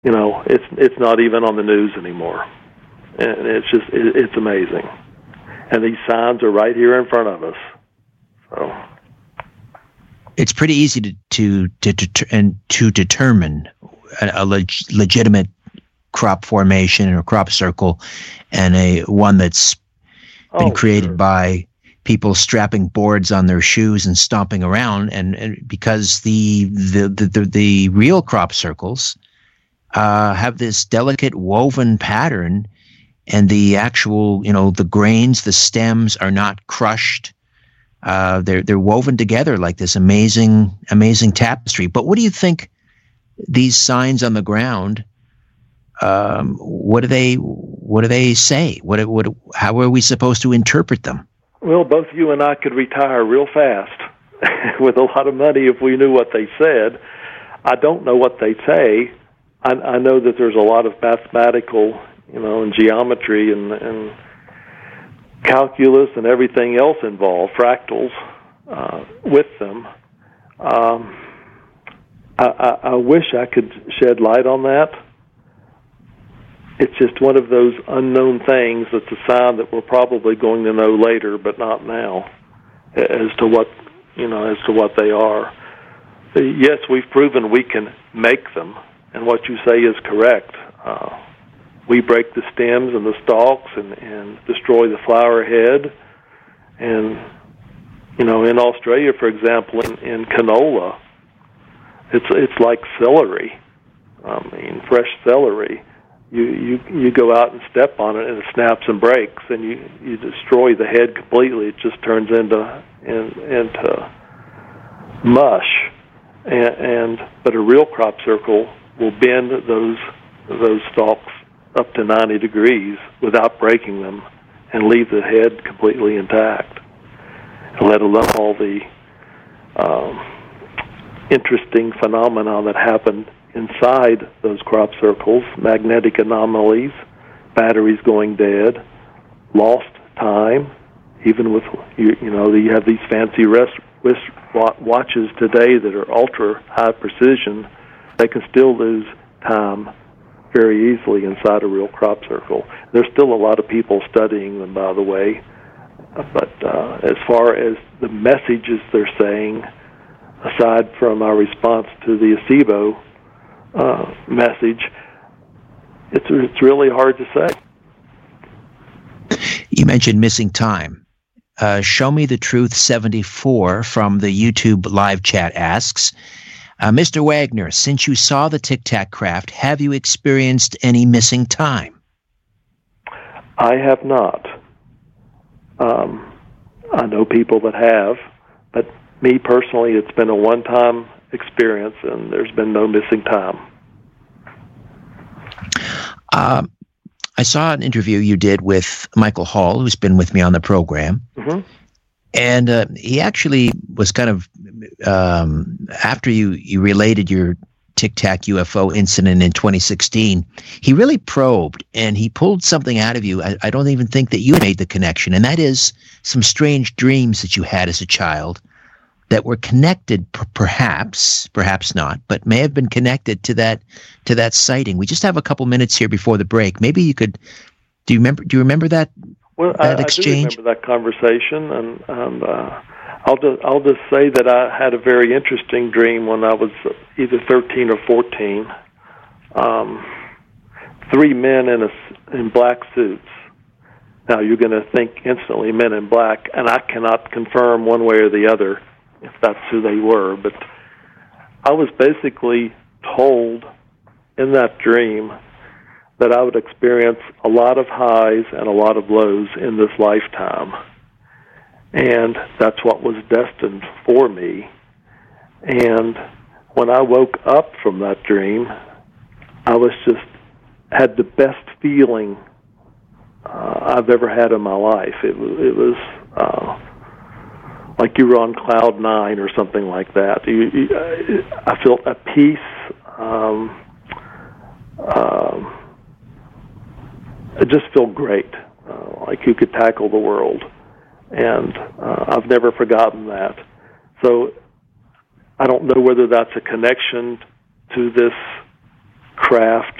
It's not even on the news anymore, and it's amazing. And these signs are right here in front of us. So it's pretty easy to determine a legitimate crop formation or crop circle, and one that's been created by people strapping boards on their shoes and stomping around, and because the real crop circles have this delicate woven pattern, and the actual the grains, the stems are not crushed. They're woven together like this amazing tapestry. But what do you think these signs on the ground? What do they say? How are we supposed to interpret them? Well, both you and I could retire real fast with a lot of money if we knew what they said. I don't know what they say. I know that there's a lot of mathematical, and geometry and calculus and everything else involved, fractals, with them. I wish I could shed light on that. It's just one of those unknown things that's a sign that we're probably going to know later, but not now, as to what they are. Yes, we've proven we can make them, and what you say is correct. We break the stems and the stalks and destroy the flower head. And, in Australia, for example, in canola, it's like celery. Fresh celery. You go out and step on it, and it snaps and breaks, and you destroy the head completely. It just turns into mush. But a real crop circle will bend those stalks up to 90 degrees without breaking them, and leave the head completely intact, let alone all the interesting phenomena that happen inside those crop circles: magnetic anomalies, batteries going dead, lost time. Even with you have these fancy watches today that are ultra high precision. They can still lose time very easily inside a real crop circle. There's still a lot of people studying them, by the way. But as far as the messages they're saying, aside from our response to the Acebo message, it's really hard to say. You mentioned missing time. Show Me the Truth 74 from the YouTube live chat asks, Mr. Wagner, since you saw the Tic Tac craft, have you experienced any missing time? I have not. I know people that have, but me personally, it's been a one-time experience, and there's been no missing time. I saw an interview you did with Michael Hall, who's been with me on the program. Mm-hmm. And he actually was kind of, after you related your Tic Tac UFO incident in 2016, he really probed, and he pulled something out of you. I don't even think that you made the connection, and that is some strange dreams that you had as a child that were connected, perhaps not, but may have been connected to that sighting. We just have a couple minutes here before the break. Maybe you could. Do you remember that? Well, that I exchange? do remember that conversation, and I'll just say that I had a very interesting dream when I was either 13 or 14. 3 men in black suits. Now you're going to think instantly Men in Black, and I cannot confirm one way or the other if that's who they were, but I was basically told in that dream that I would experience a lot of highs and a lot of lows in this lifetime. And that's what was destined for me. And when I woke up from that dream, I had the best feeling I've ever had in my life. It was like you were on cloud 9 or something like that. I felt at peace. It just felt great, like you could tackle the world. And I've never forgotten that. So I don't know whether that's a connection to this craft